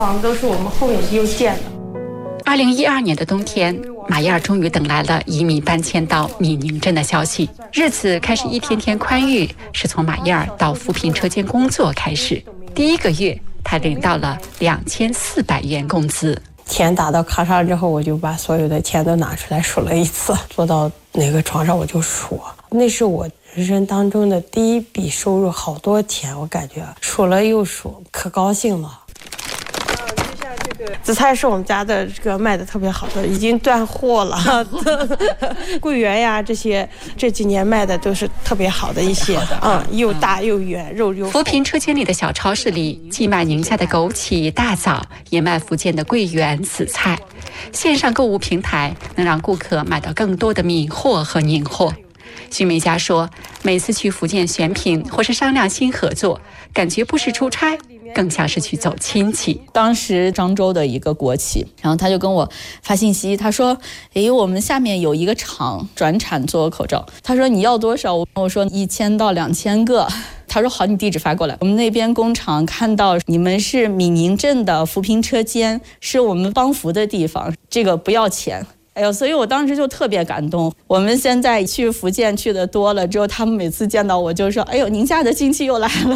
房都是我们后面又建的。 2012年的冬天，马燕儿终于等来了移民搬迁到闽宁镇的消息，日子开始一天天宽裕，是从马燕儿到扶贫车间工作开始。第1个月，她领到了2400元工资。 钱打到卡上之后，我就把所有的钱都拿出来数了一次，坐到那个床上我就数，那是我人生当中的第一笔收入，好多钱，我感觉数了又数，可高兴了。紫菜是我们家的这个卖的特别好的，已经断货了。桂圆呀，这几年卖的都是特别好的一些，又大又圆，肉又。 扶贫车间里的小超市里，既卖宁夏的枸杞、大枣，也卖福建的桂圆、紫菜。线上购物平台能让顾客买到更多的闽货和宁货。徐美佳说，每次去福建选品或是商量新合作，感觉不是出差，更像是去走亲戚。 当时漳州的一个国企，然后他就跟我发信息，他说我们下面有一个厂转产做口罩，他说你要多少？我说1000到2000个。他说好，你地址发过来。我们那边工厂看到你们是闽宁镇的扶贫车间，是我们帮扶的地方，这个不要钱。所以我当时就特别感动。我们现在去福建去的多了之后，他们每次见到我就说宁夏的亲戚又来了。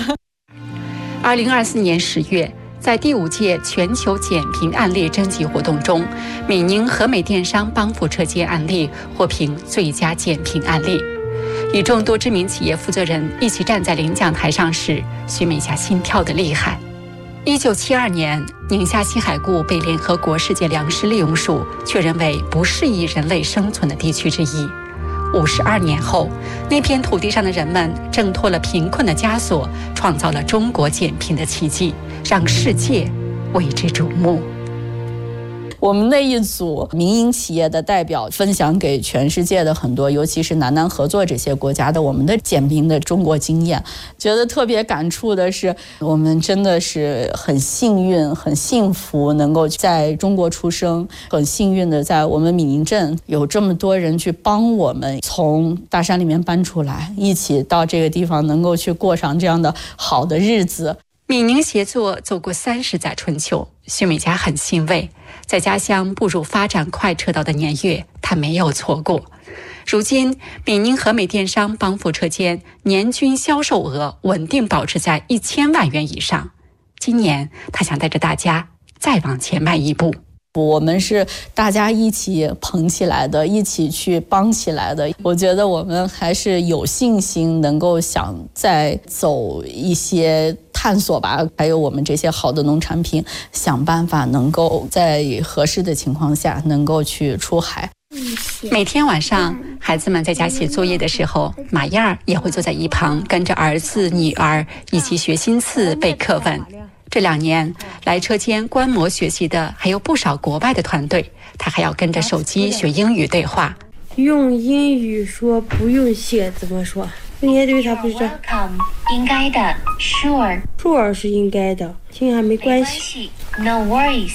2024年10月，在第5届全球减贫案例征集活动中，闽宁和美电商帮扶车间案例获评最佳减贫案例。与众多知名企业负责人一起站在领奖台上时，徐美霞心跳得厉害。1972年，宁夏西海固被联合国世界粮食利用署确认为不适宜人类生存的地区之一。52年后，那片土地上的人们挣脱了贫困的枷锁，创造了中国减贫的奇迹，让世界为之瞩目。 我们那一组民营企业的代表分享给全世界的很多，尤其是南合作这些国家的我们的减贫的中国经验，觉得特别感触的是，我们真的是很幸运、很幸福，能够在中国出生，很幸运的在我们闽宁镇有这么多人去帮我们从大山里面搬出来，一起到这个地方能够去过上这样的好的日子。 闽宁协作走过30载春秋，徐美佳很欣慰，在家乡步入发展快车道的年月，她没有错过。如今，闽宁和美电商帮扶车间年均销售额稳定保持在1000万元以上。今年，她想带着大家再往前迈一步。 我们是大家一起捧起来的，一起去帮起来的。我觉得我们还是有信心能够想再走一些探索吧，还有我们这些好的农产品，想办法能够在合适的情况下能够去出海。 每天晚上，孩子们在家写作业的时候，马燕儿也会坐在一旁，跟着儿子、女儿一起学新词、背课文。这2年来车间观摩学习的还有不少国外的团队，他还要跟着手机学英语对话。 用英语说不用写怎么说？应该对他不知道。 应该的 Sure 是应该的，听还没关系。 No worries。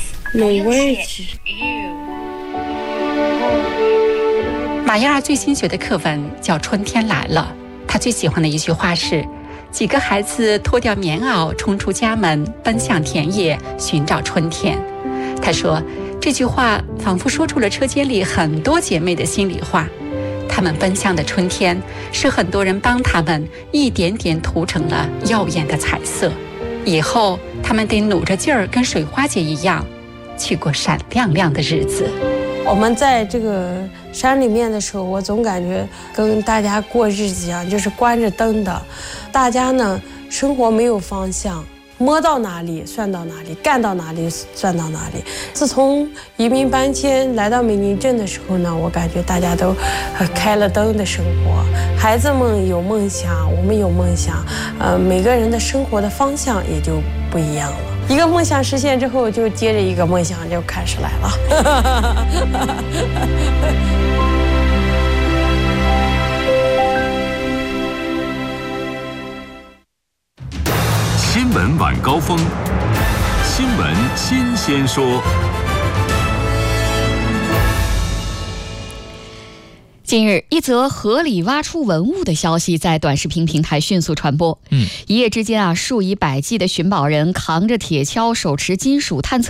马燕儿最新学的课文叫《春天来了》，她最喜欢的一句话是：几个孩子脱掉棉袄，冲出家门，奔向田野，寻找春天。她说，这句话仿佛说出了车间里很多姐妹的心里话。她们奔向的春天，是很多人帮她们一点点涂成了耀眼的彩色。以后，她们得努着劲儿，跟水花姐一样，去过闪亮亮的日子。 我们在这个山里面的时候，我总感觉跟大家过日子一样，就是关着灯的。大家呢，生活没有方向，摸到哪里算到哪里，干到哪里算到哪里。自从移民搬迁来到闽宁镇的时候呢，我感觉大家都开了灯的生活，孩子们有梦想，我们有梦想，每个人的生活的方向也就不一样了。一个梦想实现之后，就接着一个梦想就开始来了。 新闻晚高峰，新闻新鲜说。 近日，一则河里挖出文物的消息在短视频平台迅速传播。一夜之间数以百计的寻宝人扛着铁锹，手持金属探测